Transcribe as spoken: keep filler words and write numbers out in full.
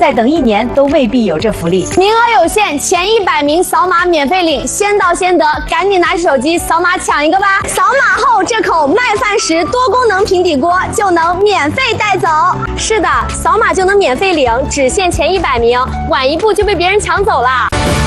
再等一年都未必有这福利。 名额有限，前一百名扫码免费领，先到先得，赶紧拿起手机扫码抢一个吧！扫码后，这口麦饭石多功能平底锅就能免费带走。是的，扫码就能免费领，只限前一百名，晚一步就被别人抢走了。